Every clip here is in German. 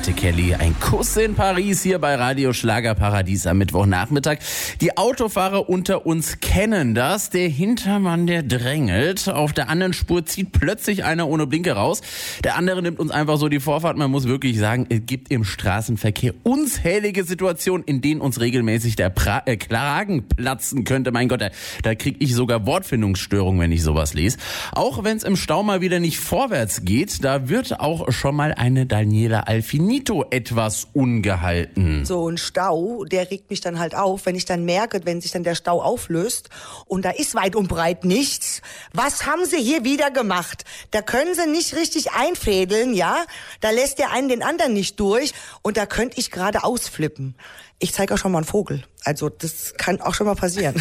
Annette Kelly. Ein Kuss in Paris hier bei Radio Schlagerparadies am Mittwochnachmittag. Die Autofahrer unter uns kennen das. Der Hintermann, der drängelt. Auf der anderen Spur zieht plötzlich einer ohne Blinker raus. Der andere nimmt uns einfach so die Vorfahrt. Man muss wirklich sagen, es gibt im Straßenverkehr unzählige Situationen, in denen uns regelmäßig der Kragen platzen könnte. Mein Gott, da kriege ich sogar Wortfindungsstörungen, wenn ich sowas lese. Auch wenn es im Stau mal wieder nicht vorwärts geht, da wird auch schon mal eine Daniela Alfinito etwas ungehalten. So ein Stau, der regt mich dann halt auf, wenn ich dann merke, wenn sich dann der Stau auflöst und da ist weit und breit nichts. Was haben sie hier wieder gemacht? Da können sie nicht richtig einfädeln, ja? Da lässt der einen den anderen nicht durch und da könnte ich gerade ausflippen. Ich zeige auch schon mal einen Vogel. Also das kann auch schon mal passieren.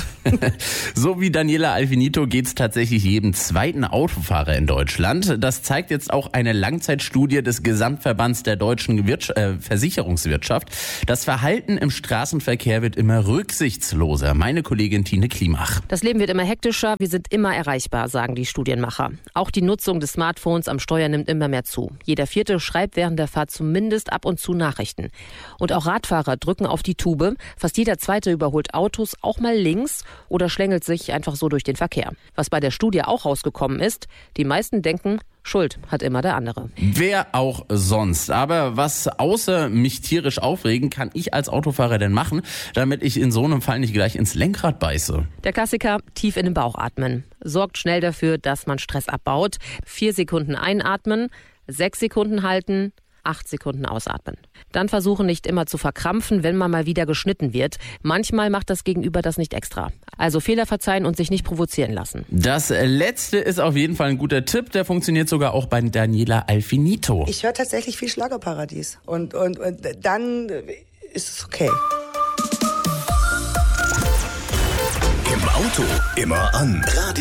So wie Daniela Alfinito geht's tatsächlich jedem zweiten Autofahrer in Deutschland. Das zeigt jetzt auch eine Langzeitstudie des Gesamtverbands der deutschen Versicherungswirtschaft. Das Verhalten im Straßenverkehr wird immer rücksichtsloser. Meine Kollegin Tine Klimach. Das Leben wird immer hektischer, wir sind immer erreichbar, sagen die Studienmacher. Auch die Nutzung des Smartphones am Steuer nimmt immer mehr zu. Jeder Vierte schreibt während der Fahrt zumindest ab und zu Nachrichten. Und auch Radfahrer drücken auf die Tube. Fast jeder Zweite überholt Autos auch mal links oder schlängelt sich einfach so durch den Verkehr. Was bei der Studie auch rausgekommen ist, die meisten denken, Schuld hat immer der andere. Wer auch sonst. Aber was außer mich tierisch aufregen, kann ich als Autofahrer denn machen, damit ich in so einem Fall nicht gleich ins Lenkrad beiße? Der Klassiker, tief in den Bauch atmen. Sorgt schnell dafür, dass man Stress abbaut. 4 Sekunden einatmen, 6 Sekunden halten, 8 Sekunden ausatmen. Dann versuchen nicht immer zu verkrampfen, wenn man mal wieder geschnitten wird. Manchmal macht das Gegenüber das nicht extra. Also Fehler verzeihen und sich nicht provozieren lassen. Das letzte ist auf jeden Fall ein guter Tipp. Der funktioniert sogar auch bei Daniela Alfinito. Ich höre tatsächlich viel Schlagerparadies. Und dann ist es okay. Im Auto immer an.